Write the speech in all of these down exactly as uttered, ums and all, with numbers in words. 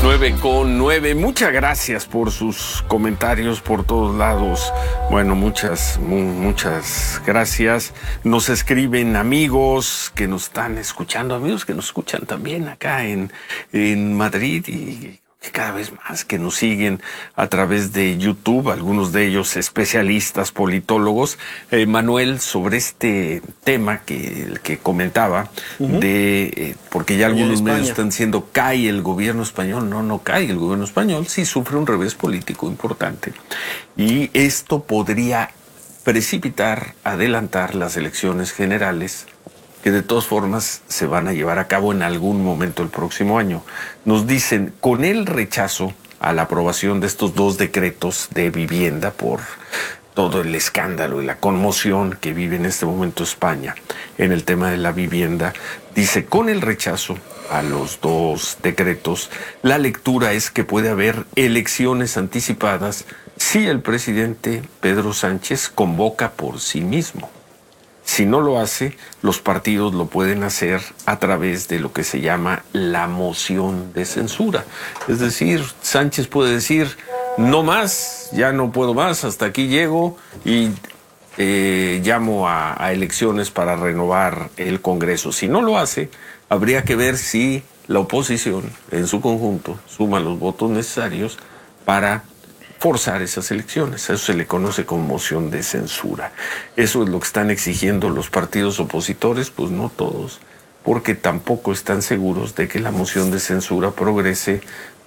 nueve con nueve. Muchas gracias por sus comentarios por todos lados. Bueno, muchas, mu muchas gracias. Nos escriben amigos que nos están escuchando, amigos que nos escuchan también acá en, en Madrid y cada vez más que nos siguen a través de YouTube, algunos de ellos especialistas, politólogos. Eh, Manuel, sobre este tema que, que comentaba, uh-huh. de eh, porque ya algunos medios están diciendo cae el gobierno español. No, no cae el gobierno español, sí sufre un revés político importante. Y esto podría precipitar, adelantar las elecciones generales, que de todas formas se van a llevar a cabo en algún momento el próximo año. Nos dicen, con el rechazo a la aprobación de estos dos decretos de vivienda por todo el escándalo y la conmoción que vive en este momento España en el tema de la vivienda, dice, con el rechazo a los dos decretos, la lectura es que puede haber elecciones anticipadas si el presidente Pedro Sánchez convoca por sí mismo. Si no lo hace, los partidos lo pueden hacer a través de lo que se llama la moción de censura. Es decir, Sánchez puede decir, no más, ya no puedo más, hasta aquí llego y eh, llamo a, a elecciones para renovar el Congreso. Si no lo hace, habría que ver si la oposición en su conjunto suma los votos necesarios para forzar esas elecciones. Eso se le conoce como moción de censura. Eso es lo que están exigiendo los partidos opositores, pues no todos, porque tampoco están seguros de que la moción de censura progrese,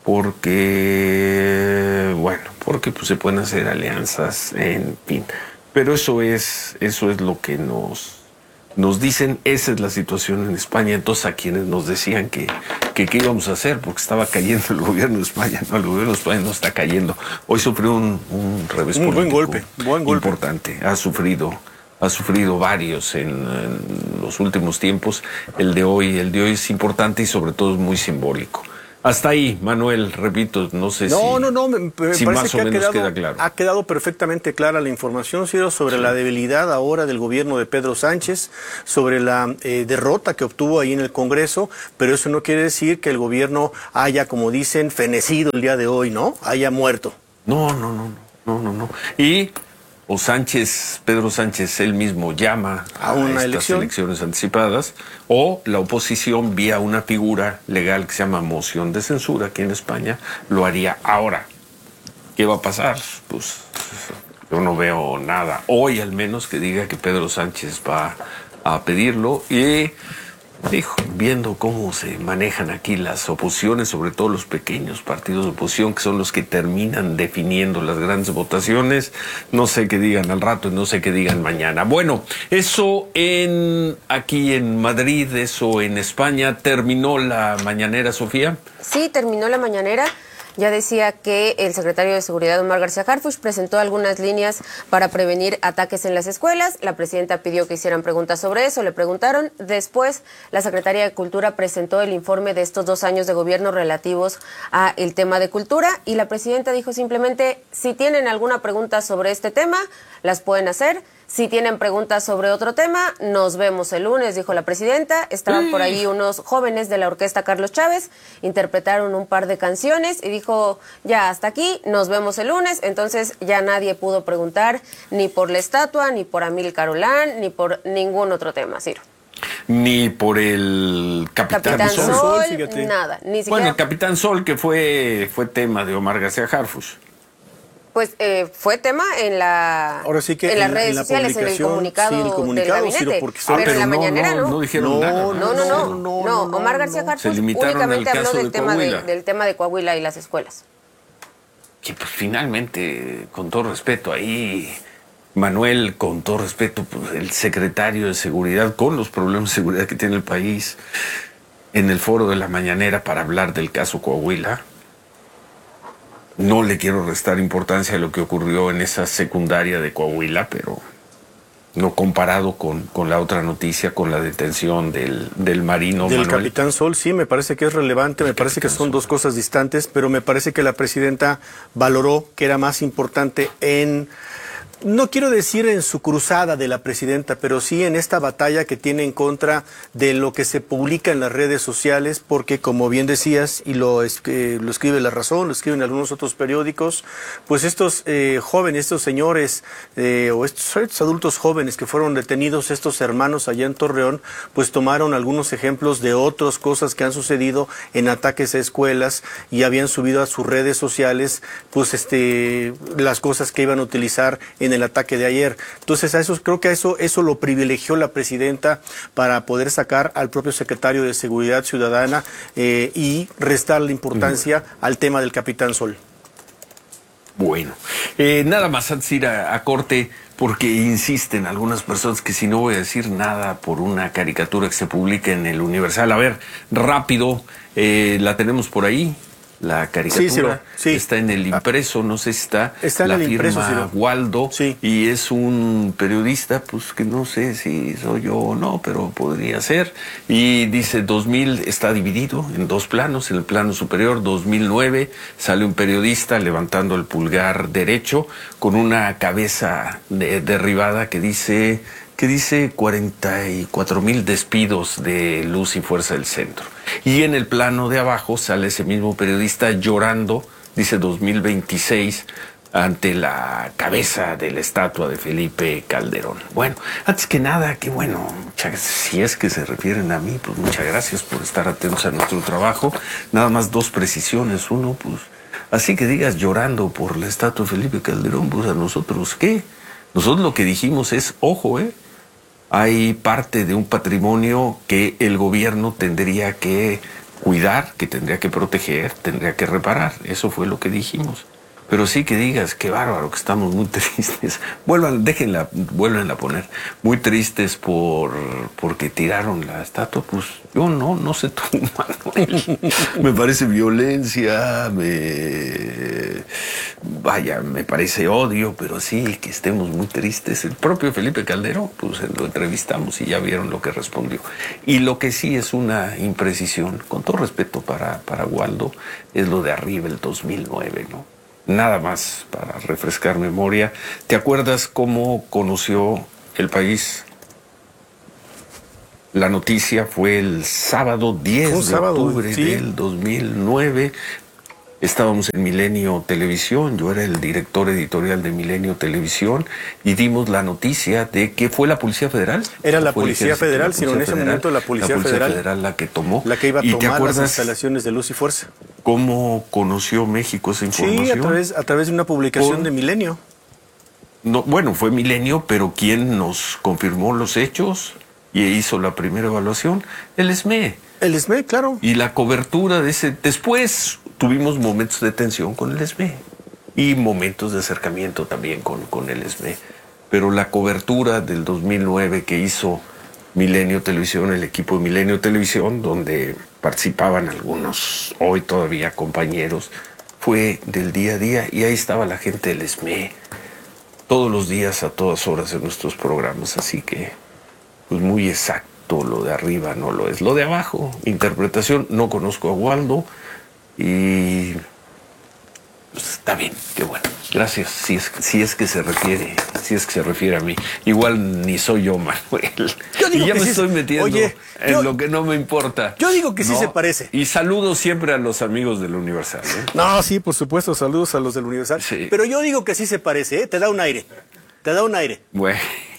porque, bueno, porque pues, se pueden hacer alianzas, en fin. Pero eso es, eso es lo que nos... Nos dicen, esa es la situación en España. Entonces a quienes nos decían que, que qué íbamos a hacer porque estaba cayendo el gobierno de España. No, el gobierno de España no está cayendo. Hoy sufrió un, un revés un político buen golpe, buen golpe importante. Ha sufrido, ha sufrido varios en, en los últimos tiempos. El de hoy, el de hoy es importante y sobre todo es muy simbólico. Hasta ahí, Manuel, repito, no sé no, si... No, no, me, me si parece más que o menos ha quedado, queda claro. Ha quedado perfectamente clara la información, Ciro, sobre sí. la debilidad ahora del gobierno de Pedro Sánchez, sobre la eh, derrota que obtuvo ahí en el Congreso, pero eso no quiere decir que el gobierno haya, como dicen, fenecido el día de hoy, ¿no? Haya muerto. No, no, no, no, no, no. Y... o Sánchez, Pedro Sánchez él mismo llama a, a una estas elección. elecciones anticipadas, o la oposición vía una figura legal que se llama moción de censura aquí en España, lo haría ahora. ¿Qué va a pasar? Pues yo no veo nada, hoy al menos, que diga que Pedro Sánchez va a pedirlo. Y dijo, viendo cómo se manejan aquí las oposiciones, sobre todo los pequeños partidos de oposición, que son los que terminan definiendo las grandes votaciones, no sé qué digan al rato y no sé qué digan mañana. Bueno, eso en aquí en Madrid, eso en España. ¿Terminó la mañanera, Sofía? Sí, terminó la mañanera. Ya decía que el secretario de Seguridad, Omar García Harfuch, presentó algunas líneas para prevenir ataques en las escuelas. La presidenta pidió que hicieran preguntas sobre eso, le preguntaron. Después, la Secretaría de Cultura presentó el informe de estos dos años de gobierno relativos a el tema de cultura, y la presidenta dijo simplemente, si tienen alguna pregunta sobre este tema, las pueden hacer. Si tienen preguntas sobre otro tema, nos vemos el lunes, dijo la presidenta. Estaban por ahí unos jóvenes de la orquesta Carlos Chávez, interpretaron un par de canciones y dijo, ya hasta aquí, nos vemos el lunes. Entonces ya nadie pudo preguntar ni por la estatua, ni por Amílcar Olán, ni por ningún otro tema, Ciro. Ni por el Capitán, Capitán Sol, Sol nada. Ni siquiera... Bueno, el Capitán Sol, que fue, fue tema de Omar García Harfuch. Pues eh, fue tema en la Ahora sí que en las en, redes en la sociales, en el comunicado, sí, el comunicado del gabinete, sí, porque pero, ah, pero en la no, mañanera no, no. no dijeron no, nada. No, no, no, no, no, no. Omar García Harfuch únicamente habló del tema de, del tema de Coahuila y las escuelas. Que pues finalmente, con todo respeto, ahí Manuel, con todo respeto, pues, el secretario de Seguridad, con los problemas de seguridad que tiene el país, en el foro de la mañanera para hablar del caso Coahuila. No le quiero restar importancia a lo que ocurrió en esa secundaria de Coahuila, pero no comparado con, con la otra noticia, con la detención del, del marino del Manuel. Capitán Sol, sí, me parece que es relevante, me parece que son Sol. dos cosas distantes, pero me parece que la presidenta valoró que era más importante en no quiero decir en su cruzada de la presidenta, pero sí en esta batalla que tiene en contra de lo que se publica en las redes sociales, porque como bien decías, y lo, es, eh, lo escribe La Razón, lo escriben algunos otros periódicos, pues estos eh, jóvenes, estos señores eh, o estos, estos adultos jóvenes que fueron detenidos, estos hermanos allá en Torreón, pues tomaron algunos ejemplos de otras cosas que han sucedido en ataques a escuelas y habían subido a sus redes sociales pues este las cosas que iban a utilizar en el ataque de ayer. Entonces a eso creo que a eso eso lo privilegió la presidenta para poder sacar al propio secretario de Seguridad Ciudadana eh, y restar la importancia mm. al tema del Capitán Sol. Bueno, eh, nada más antes de ir a, a corte, porque insisten algunas personas que si no voy a decir nada por una caricatura que se publica en el Universal. A ver, rápido, eh, la tenemos por ahí. La caricatura sí, sí, sí. está en el impreso, no sé si está, está en la el firma impreso, sí, Waldo, sí. Y es un periodista, pues que no sé si soy yo o no, pero podría ser. Y dice dos mil, está dividido en dos planos. En el plano superior, dos mil nueve, sale un periodista levantando el pulgar derecho con una cabeza de, derribada que dice... que dice cuarenta y cuatro mil despidos de Luz y Fuerza del Centro. Y en el plano de abajo sale ese mismo periodista llorando, dice dos mil veintiséis, ante la cabeza de la estatua de Felipe Calderón. Bueno, antes que nada, qué bueno, muchas, si es que se refieren a mí, pues muchas gracias por estar atentos a nuestro trabajo. Nada más dos precisiones. Uno, pues, así que digas llorando por la estatua de Felipe Calderón, pues a nosotros, ¿qué? Nosotros lo que dijimos es, ojo, ¿eh? Hay parte de un patrimonio que el gobierno tendría que cuidar, que tendría que proteger, tendría que reparar. Eso fue lo que dijimos. Pero sí que digas, qué bárbaro, que estamos muy tristes. Vuelvan, déjenla, vuelvan a poner. Muy tristes por porque tiraron la estatua. Pues yo no, no sé tú, Manuel. Me parece violencia, me... Vaya, me parece odio, pero sí que estemos muy tristes. El propio Felipe Calderón, pues lo entrevistamos y ya vieron lo que respondió. Y lo que sí es una imprecisión, con todo respeto para, para Waldo, es lo de arriba, el dos mil nueve, ¿no? Nada más para refrescar memoria. ¿Te acuerdas cómo conoció el país? La noticia fue el sábado diez de sábado, octubre sí. del dos mil nueve. Estábamos en Milenio Televisión, yo era el director editorial de Milenio Televisión y dimos la noticia de que fue la Policía Federal. Era la Policía Federal, sino en ese momento la Policía, la Policía Federal, Federal la que tomó. La que iba a tomar las instalaciones de Luz y Fuerza. ¿Cómo conoció México esa información? Sí, a través, a través de una publicación Por... de Milenio. No, bueno, fue Milenio, pero ¿quién nos confirmó los hechos y hizo la primera evaluación? El E S M E. El E S M E, claro. Y la cobertura de ese... Después tuvimos momentos de tensión con el E S M E y momentos de acercamiento también con, con el E S M E. Pero la cobertura del dos mil nueve que hizo Milenio Televisión, el equipo de Milenio Televisión, donde participaban algunos hoy todavía compañeros, fue del día a día y ahí estaba la gente del E S M E todos los días, a todas horas en nuestros programas. Así que, pues muy exacto, lo de arriba no lo es. Lo de abajo, interpretación, no conozco a Waldo. Y pues, está bien, qué bueno. Gracias, si es, si es que se refiere, si es que se refiere a mí. Igual ni soy yo, Manuel. Yo digo y ya que me sí, estoy metiendo oye, en yo, lo que no me importa. Yo digo que sí no, se parece. Y saludo siempre a los amigos del Universal, ¿eh? No, sí, por supuesto, saludos a los del Universal. Sí. Pero yo digo que sí se parece, ¿eh? Te da un aire. Te da un aire. Bueno.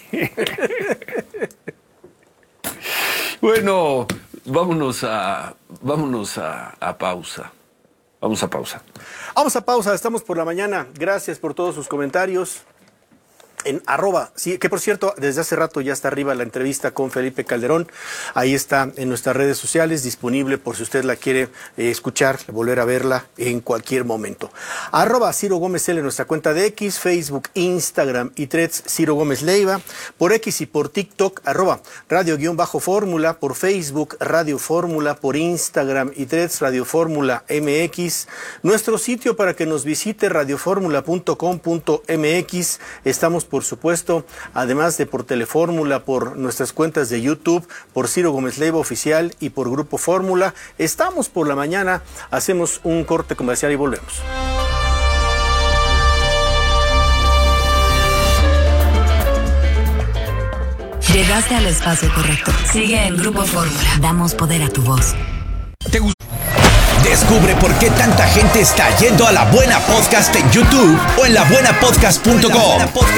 Bueno, vámonos a, vámonos a, a pausa. Vamos a pausa. Vamos a pausa, estamos por la mañana. Gracias por todos sus comentarios. En arroba, sí, que por cierto, desde hace rato ya está arriba la entrevista con Felipe Calderón. Ahí está en nuestras redes sociales, disponible por si usted la quiere eh, escuchar, volver a verla en cualquier momento. Arroba Ciro Gómez L en nuestra cuenta de X, Facebook, Instagram y Threads, Ciro Gómez Leiva. Por X y por TikTok, arroba Radio-Fórmula. Por Facebook, Radio Fórmula. Por Instagram y Threads, Radio Fórmula M X. Nuestro sitio para que nos visite, radioformula punto com punto m x. Estamos por supuesto, además de por Telefórmula, por nuestras cuentas de YouTube, por Ciro Gómez Leiva Oficial y por Grupo Fórmula. Estamos por la mañana, hacemos un corte comercial y volvemos. Llegaste al espacio correcto. Sigue en Grupo Fórmula. Damos poder a tu voz. ¿Te gusta? Descubre por qué tanta gente está yendo a La Buena Podcast en YouTube o en la buena podcast punto com.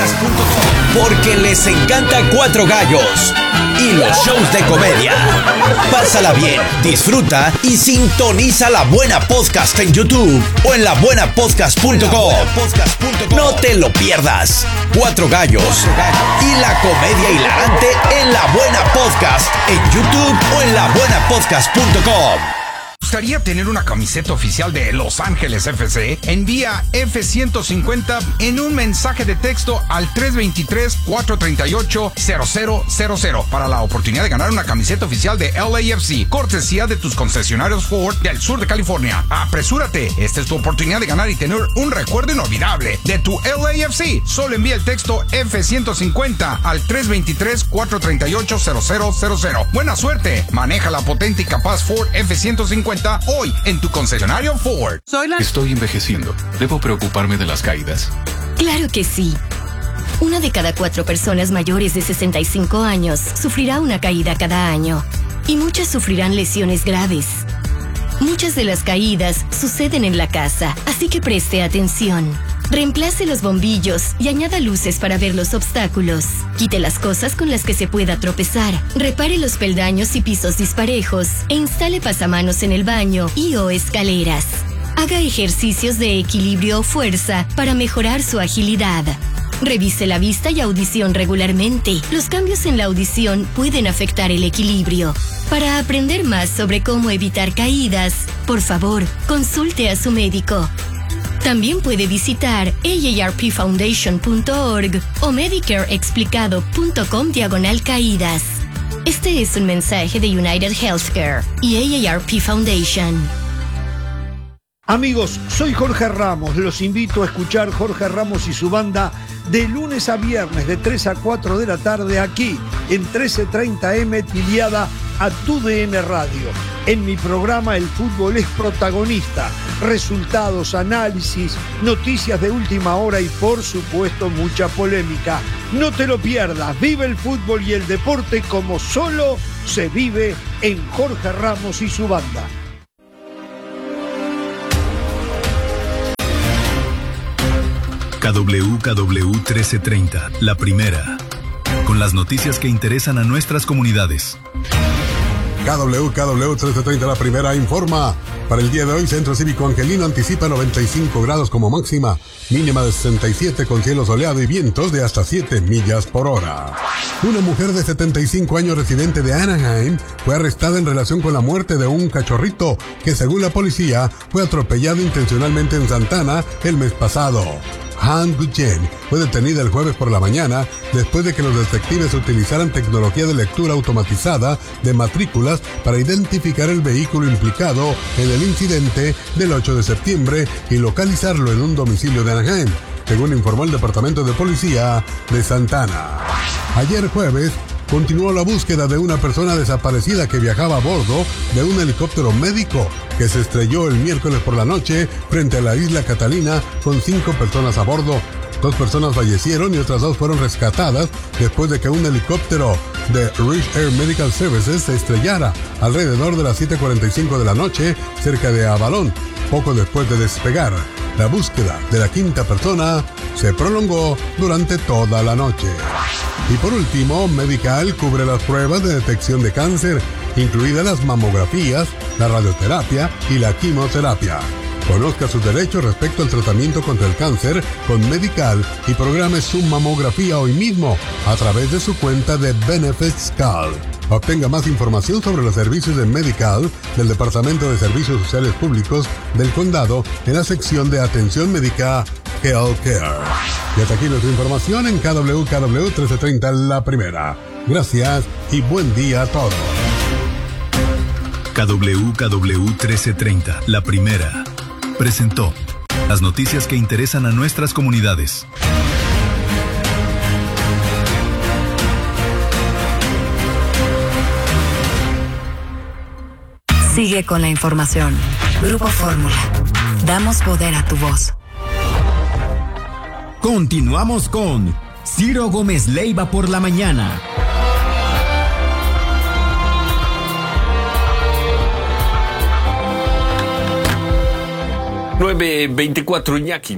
Porque les encanta Cuatro Gallos y los shows de comedia. Pásala bien, disfruta y sintoniza La Buena Podcast en YouTube o en la buena podcast punto com. No te lo pierdas. Cuatro Gallos y la comedia hilarante en La Buena Podcast en YouTube o en la buena podcast punto com. ¿Te gustaría tener una camiseta oficial de Los Ángeles F C? Envía F ciento cincuenta en un mensaje de texto al tres dos tres, cuatro tres ocho, cero cero cero cero para la oportunidad de ganar una camiseta oficial de L A F C, cortesía de tus concesionarios Ford del sur de California. Apresúrate, esta es tu oportunidad de ganar y tener un recuerdo inolvidable de tu L A F C. Solo envía el texto F ciento cincuenta al tres dos tres, cuatro tres ocho, cero cero cero cero. Buena suerte, maneja la potente y capaz Ford F ciento cincuenta hoy en tu concesionario Ford. Soy la... Estoy envejeciendo. ¿Debo preocuparme de las caídas? Claro que sí. Una de cada cuatro personas mayores de sesenta y cinco años sufrirá una caída cada año. Y muchas sufrirán lesiones graves. Muchas de las caídas suceden en la casa, así que preste atención. Reemplace los bombillos y añada luces para ver los obstáculos. Quite las cosas con las que se pueda tropezar. Repare los peldaños y pisos disparejos e instale pasamanos en el baño y o escaleras. Haga ejercicios de equilibrio o fuerza para mejorar su agilidad. Revise la vista y audición regularmente. Los cambios en la audición pueden afectar el equilibrio. Para aprender más sobre cómo evitar caídas, por favor, consulte a su médico. También puede visitar A A R P foundation punto org o medicareexplicado punto com diagonal caídas. Este es un mensaje de United Healthcare y A A R P Foundation. Amigos, soy Jorge Ramos. Los invito a escuchar Jorge Ramos y su banda de lunes a viernes de tres a cuatro de la tarde aquí en trece treinta eme afiliada a Tu D N Radio. En mi programa el fútbol es protagonista. Resultados, análisis, noticias de última hora y por supuesto mucha polémica. No te lo pierdas. Vive el fútbol y el deporte como solo se vive en Jorge Ramos y su banda. K W K W trece treinta, la primera, con las noticias que interesan a nuestras comunidades. K W K W trece treinta, la primera, informa. Para el día de hoy, Centro Cívico Angelino anticipa noventa y cinco grados como máxima, mínima de sesenta y siete con cielo soleado y vientos de hasta siete millas por hora. Una mujer de setenta y cinco años residente de Anaheim fue arrestada en relación con la muerte de un cachorrito que, según la policía, fue atropellado intencionalmente en Santana el mes pasado. Han Guchen fue detenida el jueves por la mañana después de que los detectives utilizaran tecnología de lectura automatizada de matrículas para identificar el vehículo implicado en el incidente del ocho de septiembre y localizarlo en un domicilio de Anaheim, según informó el Departamento de Policía de Santana. Ayer jueves, continuó la búsqueda de una persona desaparecida que viajaba a bordo de un helicóptero médico que se estrelló el miércoles por la noche frente a la isla Catalina con cinco personas a bordo. Dos personas fallecieron y otras dos fueron rescatadas después de que un helicóptero de Rich Air Medical Services se estrellara alrededor de las siete cuarenta y cinco de la noche cerca de Avalon, poco después de despegar. La búsqueda de la quinta persona se prolongó durante toda la noche. Y por último, Medical cubre las pruebas de detección de cáncer, incluidas las mamografías, la radioterapia y la quimioterapia. Conozca sus derechos respecto al tratamiento contra el cáncer con Medical y programe su mamografía hoy mismo a través de su cuenta de BenefitsCal. Obtenga más información sobre los servicios de Medical del Departamento de Servicios Sociales Públicos del Condado en la sección de Atención Médica Healthcare. Y hasta aquí nuestra información en K W K W trece treinta, la primera. Gracias y buen día a todos. K W K W trece treinta, la primera, presentó las noticias que interesan a nuestras comunidades. Sigue con la información. Grupo Fórmula. Damos poder a tu voz. Continuamos con Ciro Gómez Leiva por la mañana. nueve veinticuatro, Iñaki.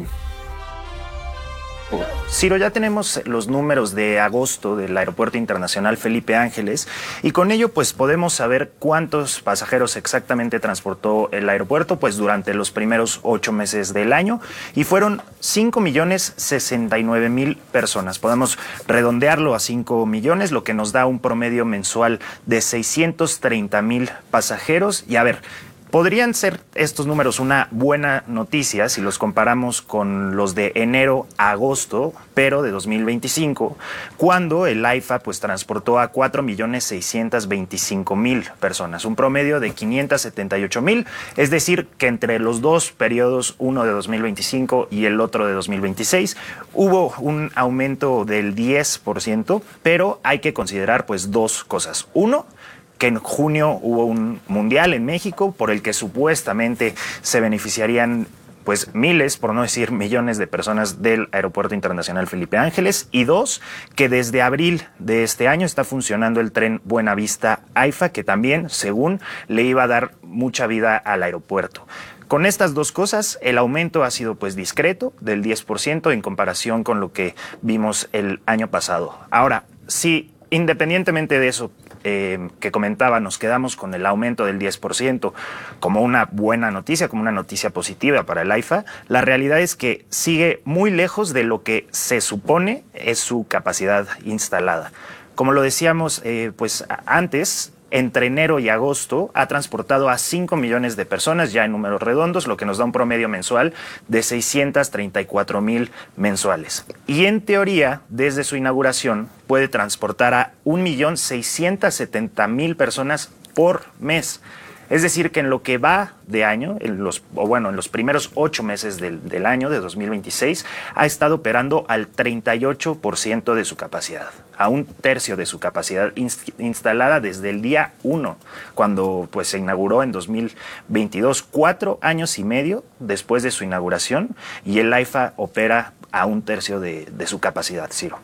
Ciro, ya tenemos los números de agosto del Aeropuerto Internacional Felipe Ángeles y con ello pues podemos saber cuántos pasajeros exactamente transportó el aeropuerto pues durante los primeros ocho meses del año y fueron cinco millones sesenta y nueve mil personas. Podemos redondearlo a cinco millones, lo que nos da un promedio mensual de seiscientos treinta mil pasajeros. Y a ver, podrían ser estos números una buena noticia si los comparamos con los de enero a agosto, pero de dos mil veinticinco, cuando el AIFA pues transportó a cuatro millones seiscientos veinticinco mil personas, un promedio de quinientos setenta y ocho mil, es decir, que entre los dos periodos, uno de dos mil veinticinco y el otro de dos mil veintiséis, hubo un aumento del diez por ciento, pero hay que considerar pues dos cosas. Uno, que en junio hubo un mundial en México por el que supuestamente se beneficiarían pues miles, por no decir millones de personas del Aeropuerto Internacional Felipe Ángeles. Y dos, que desde abril de este año está funcionando el tren Buenavista AIFA, que también, según, le iba a dar mucha vida al aeropuerto. Con estas dos cosas, el aumento ha sido pues discreto, del diez por ciento en comparación con lo que vimos el año pasado. Ahora, sí, independientemente de eso eh, que comentaba, nos quedamos con el aumento del diez por ciento como una buena noticia, como una noticia positiva para el AIFA. La realidad es que sigue muy lejos de lo que se supone es su capacidad instalada. Como lo decíamos eh, pues antes, entre enero y agosto ha transportado a cinco millones de personas, ya en números redondos, lo que nos da un promedio mensual de seiscientos treinta y cuatro mil mensuales. Y en teoría, desde su inauguración, puede transportar a un millón seiscientos setenta mil personas por mes. Es decir, que en lo que va de año, en los, o bueno, en los primeros ocho meses del, del año de dos mil veintiséis, ha estado operando al treinta y ocho por ciento de su capacidad, a un tercio de su capacidad inst instalada desde el día uno, cuando pues, se inauguró en dos mil veintidós, cuatro años y medio después de su inauguración, y el AIFA opera a un tercio de, de su capacidad, Ciro.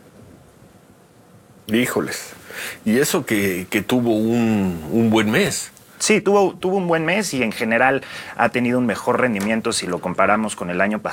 Híjoles, y eso que, que tuvo un, un buen mes. Sí, tuvo, tuvo un buen mes y en general ha tenido un mejor rendimiento si lo comparamos con el año pasado.